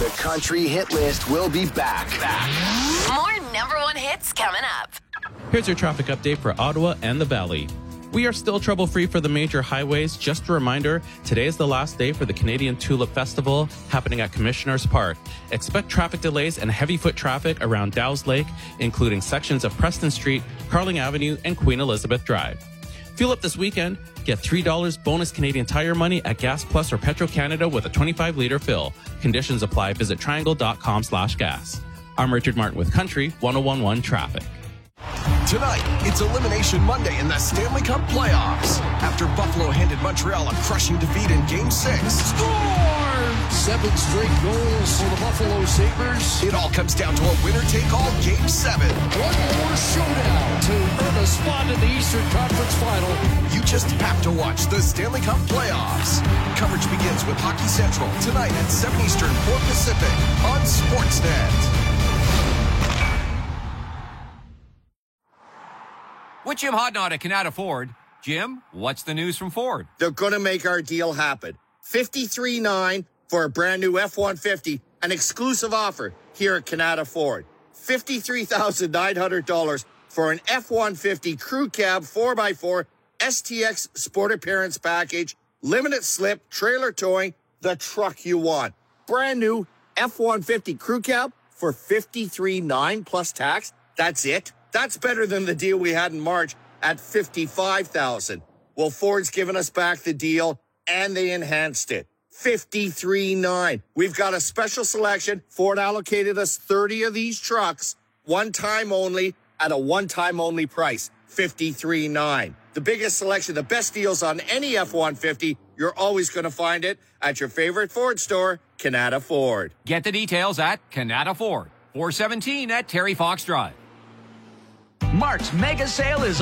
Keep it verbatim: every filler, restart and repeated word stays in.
The Country Hit List will be back. back. More number one hits coming up. Here's your traffic update for Ottawa and the Valley. We are still trouble-free for the major highways. Just a reminder, today is the last day for the Canadian Tulip Festival happening at Commissioners Park. Expect traffic delays and heavy foot traffic around Dow's Lake, including sections of Preston Street, Carling Avenue, and Queen Elizabeth Drive. Fuel up this weekend. Get three dollars bonus Canadian Tire money at Gas Plus or Petro-Canada with a twenty-five litre fill. Conditions apply. Visit triangle.com slash gas. I'm Richard Martin with Country one oh one point one Traffic. Tonight, it's Elimination Monday in the Stanley Cup playoffs. After Buffalo handed Montreal a crushing defeat in Game six. Score! Seven straight goals for the Buffalo Sabres. It all comes down to a winner-take-all Game seven. One more showdown to earn a spot in the Eastern Conference Final. You just have to watch the Stanley Cup playoffs. Coverage begins with Hockey Central tonight at seven Eastern, four Pacific on Sportsnet. With Jim Hodnott at Canada Ford. Jim, what's the news from Ford? They're going to make our deal happen. fifty-three nine for a brand new F one fifty, an exclusive offer here at Canada Ford. fifty-three thousand nine hundred dollars for an F one fifty crew cab four by four S T X Sport Appearance Package, limited slip, trailer towing, the truck you want. Brand new F one fifty crew cab for fifty-three nine plus tax. That's it. That's better than the deal we had in March at fifty-five thousand dollars. Well, Ford's given us back the deal, and they enhanced it. fifty-three nine. We've got a special selection. Ford allocated us thirty of these trucks, one time only, at a one-time only price, fifty-three nine. The biggest selection, the best deals on any F one fifty, you're always going to find it at your favorite Ford store, Canada Ford. Get the details at Canada Ford, four seventeen at Terry Fox Drive. Mark's mega sale is